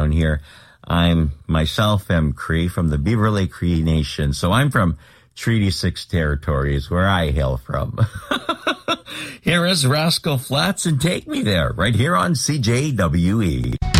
down here. I'm myself am Cree from the Beaver Lake Cree Nation. So I'm from Treaty 6 territories, where I hail from. Here is Rascal Flatts and Take Me There, right here on CJWE.